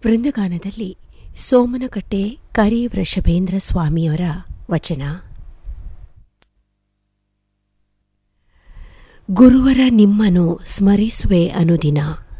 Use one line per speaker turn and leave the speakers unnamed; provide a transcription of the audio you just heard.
ವೃಂದಗಾನದಲ್ಲಿ ಸೋಮನಕಟ್ಟೆ ಕರಿ ವೃಷಭೇಂದ್ರ ಸ್ವಾಮಿಯವರ ವಚನ. ಗುರುವರ ನಿಮ್ಮನು ಸ್ಮರಿಸುವೆ ಅನುದಿನ,